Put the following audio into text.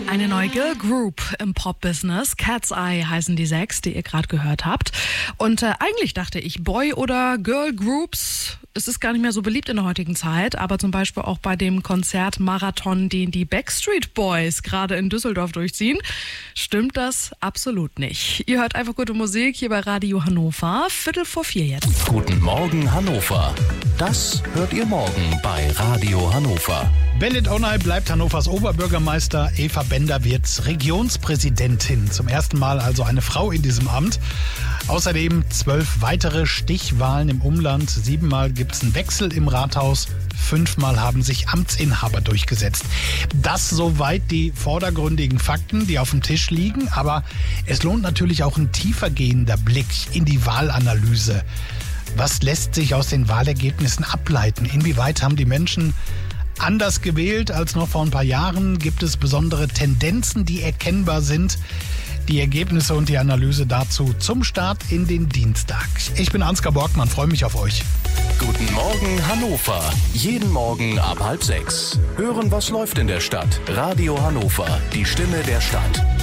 Eine neue Girl Group im Pop-Business. Cat's Eye heißen die 6, die ihr gerade gehört habt. Und eigentlich dachte ich, Boy- oder Girl Groups, es ist gar nicht mehr so beliebt in der heutigen Zeit. Aber zum Beispiel auch bei dem Konzertmarathon, den die Backstreet Boys gerade in Düsseldorf durchziehen, stimmt das absolut nicht. Ihr hört einfach gute Musik hier bei Radio Hannover. 3:45 jetzt. Guten Morgen Hannover. Das hört ihr morgen bei Radio Hannover. Bennett Onay bleibt Hannovers Oberbürgermeister. Eva Bender wird Regionspräsidentin. Zum ersten Mal also eine Frau in diesem Amt. Außerdem 12 weitere Stichwahlen im Umland. 7-mal gibt es einen Wechsel im Rathaus. 5-mal haben sich Amtsinhaber durchgesetzt. Das soweit die vordergründigen Fakten, die auf dem Tisch liegen. Aber es lohnt natürlich auch ein tiefergehender Blick in die Wahlanalyse. Was lässt sich aus den Wahlergebnissen ableiten? Inwieweit haben die Menschen anders gewählt als noch vor ein paar Jahren? Gibt es besondere Tendenzen, die erkennbar sind? Die Ergebnisse und die Analyse dazu zum Start in den Dienstag. Ich bin Ansgar Borgmann, freue mich auf euch. Guten Morgen Hannover. Jeden Morgen ab 5:30. Hören, was läuft in der Stadt. Radio Hannover, die Stimme der Stadt.